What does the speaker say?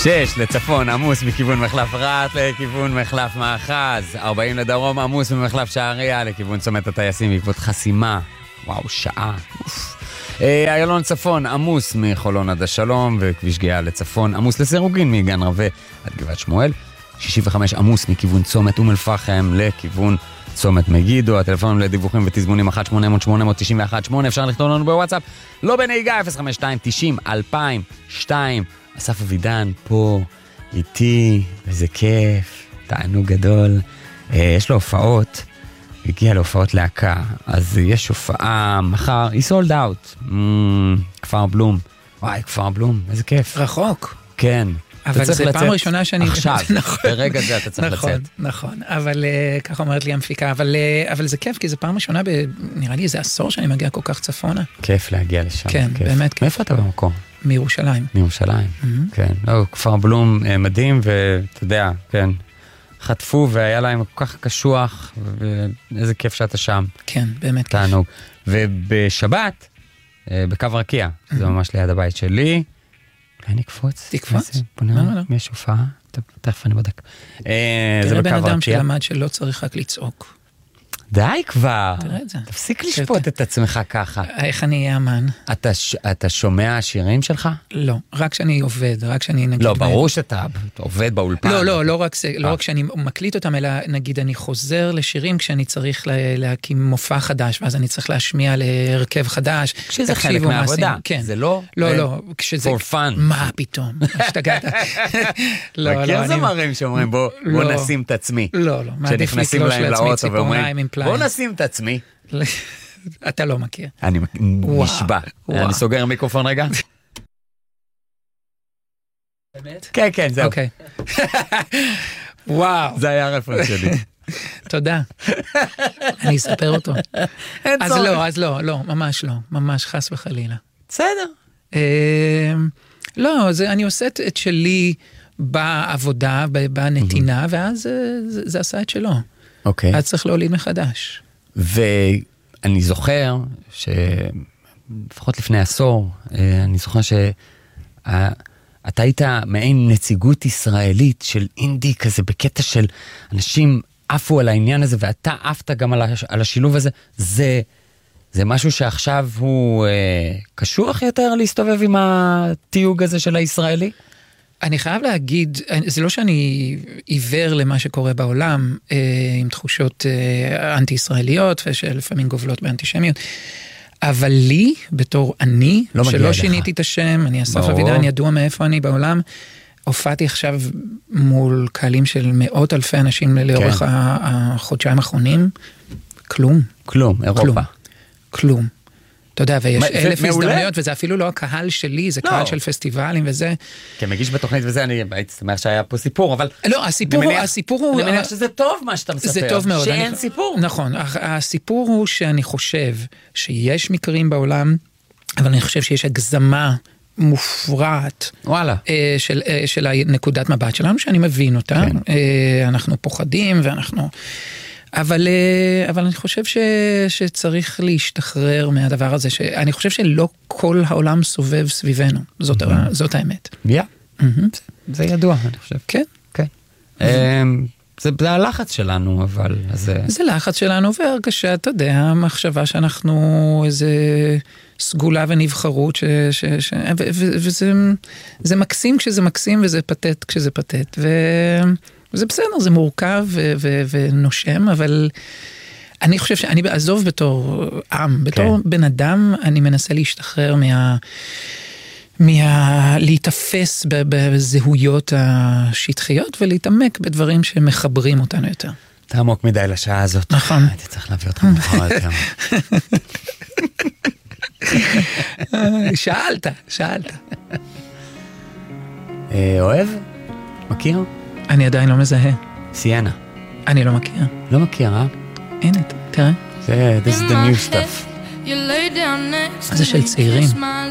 6 לצפון, עמוס מכיוון מחלף רעת לכיוון מחלף מאחז. 40 לדרום, עמוס ממחלף שעריה לכיוון צומת הטייסים בעקבות חסימה. וואו, שעה. איילון צפון, עמוס מחולון עד השלום, וכביש גאה לצפון, עמוס לסירוגין מגן רווה עד גבעת שמואל. 65 עמוס מכיוון צומת אום אל-פחם לכיוון צומת מגידו. הטלפון לדיווחים ותזמונים 1-800-891-8. אפשר לכתוב לנו בוואטסאפ. לא בנהיגה 052-90-2002. אסף אבידן פה איתי, וזה כיף, תענוג גדול. יש לו הופעות, הגיע להופעות להקה, אז יש הופעה מחר, היא סולד אאוט. כפר בלום. וואי, כפר בלום, איזה כיף. רחוק. כן. אבל זה פעם ראשונה שאני... עכשיו, ברגע זה אתה צריך לצאת. נכון, אבל ככה אומרת לי המפיקה, אבל זה כיף, כי זה פעם ראשונה, נראה לי איזה עשור שאני מגיע כל כך צפונה. כיף להגיע לשם. כן, באמת כיף. מאיפה אתה במקום? מירושלים. מירושלים, כן. לא, כפר בלום מדהים, ואתה יודע, כן, חטפו והיה להם כל כך קשוח, ואיזה כיף שאתה שם. כן, באמת תענוג. ובשבת, בקו רקיע, זה ממש ליד הבית שלי, אולי נקפוץ? תקפוץ? לא. יש הופעה? תכף אני בודק. תראה בן אדם שלמד שלא צריך רק לצעוק. די כבר. תראה את זה. תפסיק לשפוט את עצמך ככה. איך אני אהיה אמן? אתה שומע שירים שלך? לא, רק שאני עובד, רק שאני נגיד... לא, ברור שאתה עובד באולפן. לא רק שאני מקליט אותם, אלא נגיד אני חוזר לשירים כשאני צריך להקים מופע חדש, ואז אני צריך להשמיע להרכב חדש. כשזה חלק מהעבודה. זה לא... לא, for fun. מה פתאום? השתגעת. מכיר זמרים שאומרים בוא נשים את עצמי. לא. כשנכנסים להם לאוטו ואומרים בוא נשים את עצמי. אתה לא מכיר. אני נשבע. אני סוגר מיקרופון רגע. באמת? כן, זהו. אוקיי. וואו. זה היה הרפרנס שלי. תודה. אני אספר אותו. אז לא, ממש לא. ממש חס וחלילה. בסדר. לא, אני עושה את שלי בעבודה, בנתינה, ואז זה עשה את שלו. אוקיי. אז צריך להוליד מחדש. ואני זוכר לפחות לפני עשור, אני זוכר שאתה היית מעין נציגות ישראלית של אינדי כזה, בקטע של אנשים עפו על העניין הזה, ואתה עפת גם על השילוב הזה. זה משהו שעכשיו הוא קשוח יותר להסתובב עם התיוג הזה של הישראלי? אני חייב להגיד, זה לא שאני עיוור למה שקורה בעולם, עם תחושות אנטי-ישראליות, ושלפעמים גובלות באנטישמיות, אבל לי, בתור אני, שלא שיניתי את השם, אני אסף אבידן, ידוע מאיפה אני בעולם, הופעתי עכשיו מול קהלים של מאות אלפי אנשים לאורך החודשיים האחרונים, כלום. אירופה. כלום. אתה יודע, ויש 1000 הזדמנויות, וזה אפילו לא הקהל שלי, זה קהל של פסטיבלים וזה. כמגיש בתוכנית וזה, אני הייתי שמח שהיה פה סיפור, אבל... לא, הסיפור הוא... אני מניח שזה טוב מה שאתה מספר. זה טוב מאוד. שאין סיפור. נכון, הסיפור הוא שאני חושב שיש מקרים בעולם, אבל אני חושב שיש הגזמה מופרעת של הנקודת מבט שלנו, שאני מבין אותה. אנחנו פוחדים ואנחנו... אבל אני חושב שצריך להשתחרר מהדבר הזה, אני חושב שלא כל העולם סובב סביבנו, זאת האמת. זה ידוע, אני חושב. כן. זה הלחץ שלנו, אבל... זה לחץ שלנו, והרגשה, אתה יודע, המחשבה שאנחנו איזה סגולה ונבחרות, וזה מקסים כשזה מקסים, וזה פתט כשזה פתט, וזה בסדר, זה מורכב ונושם, אבל אני חושב שאני בעזוב בתור עם, בתור בן אדם, אני מנסה להשתחרר להתאפס בזהויות השטחיות, ולהתעמק בדברים שמחברים אותנו יותר. אתה עמוק מדי לשעה הזאת. נכון. הייתי צריך להביא אותך מחר יותר. שאלת. אוהב? מכיר? אני עדיין לא מזהה. סיינה. אני לא מכיר. לא מכיר, הנה, תראה. This is the new stuff. זה של צעירים.